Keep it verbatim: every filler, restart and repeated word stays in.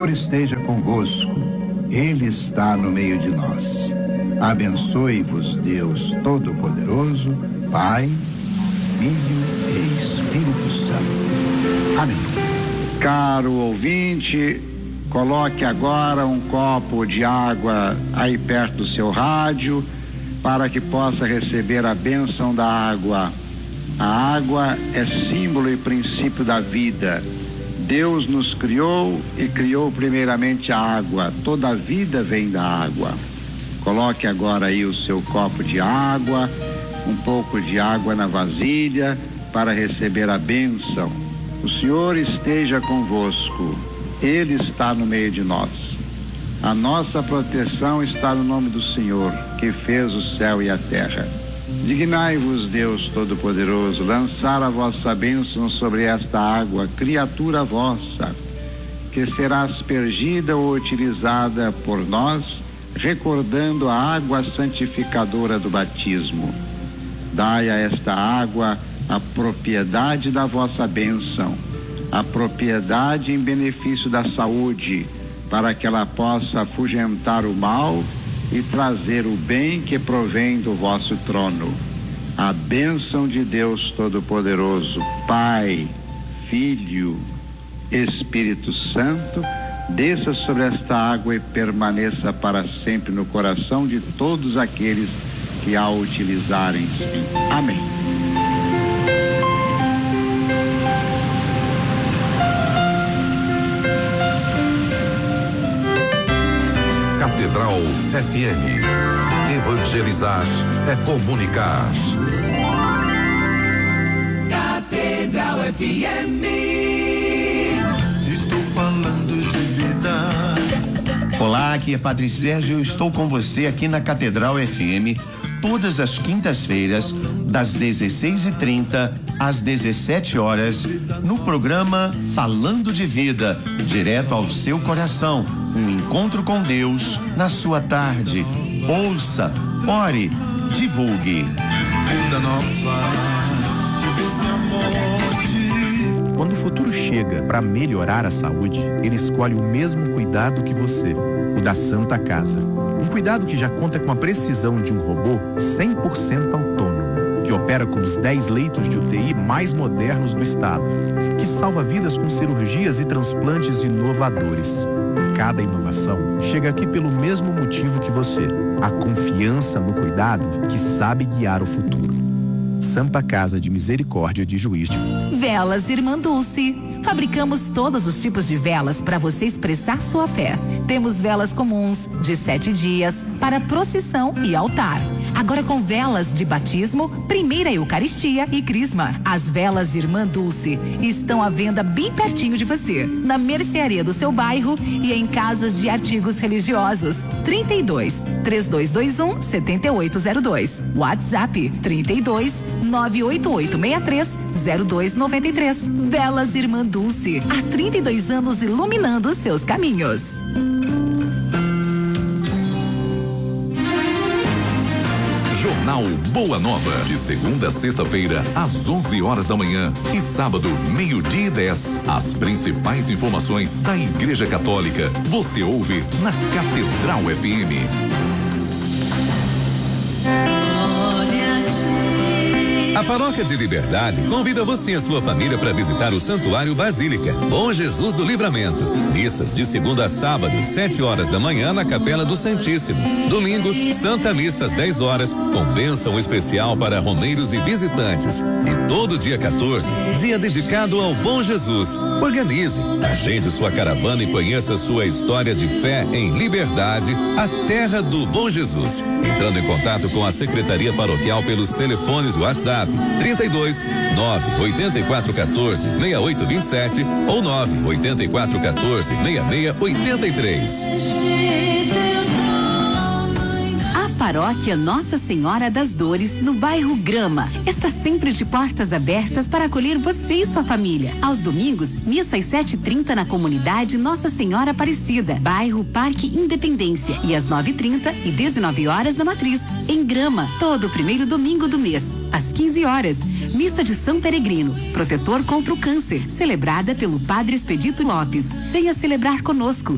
Senhor esteja convosco, Ele está no meio de nós. Abençoe-vos Deus Todo-Poderoso, Pai, Filho e Espírito Santo. Amém. Caro ouvinte, coloque agora um copo de água aí perto do seu rádio para que possa receber a bênção da água. A água é símbolo e princípio da vida. Deus nos criou e criou primeiramente a água. Toda a vida vem da água. Coloque agora aí o seu copo de água, um pouco de água na vasilha para receber a bênção. O Senhor esteja convosco, Ele está no meio de nós. A nossa proteção está no nome do Senhor, que fez o céu e a terra. Dignai-vos, Deus Todo-Poderoso, lançar a vossa bênção sobre esta água, criatura vossa, que será aspergida ou utilizada por nós, recordando a água santificadora do batismo. Dai a esta água a propriedade da vossa bênção, a propriedade em benefício da saúde, para que ela possa afugentar o mal e trazer o bem que provém do vosso trono. A bênção de Deus Todo-Poderoso, Pai, Filho, Espírito Santo, desça sobre esta água e permaneça para sempre no coração de todos aqueles que a utilizarem. Amém. Catedral F M. Evangelizar é comunicar. Catedral F M. Estou falando de vida. Olá, aqui é Padre Sérgio. Eu estou com você aqui na Catedral F M todas as quintas-feiras, das dezesseis e trinta às dezessete horas, no programa Falando de Vida, direto ao seu coração. Um encontro com Deus na sua tarde. Ouça, ore, divulgue. Vida nova, Quando o futuro chega para melhorar a saúde, ele escolhe o mesmo cuidado que você, o da Santa Casa. Um cuidado que já conta com a precisão de um robô cem por cento autônomo, que opera com os dez leitos de U T I mais modernos do estado, que salva vidas com cirurgias e transplantes inovadores. Cada inovação chega aqui pelo mesmo motivo que você, a confiança no cuidado que sabe guiar o futuro. Santa Casa de Misericórdia de Juiz de Fora. Velas Irmã Dulce. Fabricamos todos os tipos de velas para você expressar sua fé. Temos velas comuns, de sete dias, para procissão e altar. Agora com velas de batismo, primeira Eucaristia e Crisma. As velas Irmã Dulce estão à venda bem pertinho de você, na mercearia do seu bairro e em casas de artigos religiosos. trinta e dois, três dois dois um, sete oito zero dois. WhatsApp trinta e dois, nove oito oito seis três, zero dois nove três. Velas Irmã Dulce, há trinta e dois anos iluminando seus caminhos. Jornal Boa Nova, de segunda a sexta-feira, às onze horas da manhã e sábado, meio-dia e dez. As principais informações da Igreja Católica você ouve na Catedral F M. A Paróquia de Liberdade convida você e a sua família para visitar o Santuário Basílica Bom Jesus do Livramento. Missas de segunda a sábado, sete horas da manhã na Capela do Santíssimo. Domingo, Santa Missa às dez horas, com bênção especial para romeiros e visitantes. E todo dia quatorze, dia dedicado ao Bom Jesus. Organize, agende sua caravana e conheça sua história de fé em Liberdade, a terra do Bom Jesus. Entrando em contato com a Secretaria Paroquial pelos telefones WhatsApp trinta e dois, nove oito quatro um quatro, seis oito dois sete ou nove oito quatro um quatro, seis seis oito três. Paróquia Nossa Senhora das Dores, no bairro Grama, está sempre de portas abertas para acolher você e sua família. Aos domingos, missa às sete e trinta na comunidade Nossa Senhora Aparecida, bairro Parque Independência, e às nove e trinta e dezenove horas na Matriz, em Grama, todo primeiro domingo do mês, às quinze horas. Missa de São Peregrino, protetor contra o câncer, celebrada pelo Padre Expedito Lopes. Venha celebrar conosco.